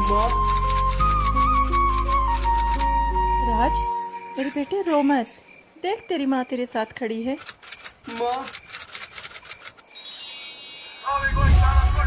माँ। राज, मेरे बेटे रो मत। देख तेरी माँ तेरे साथ खड़ी है। माँ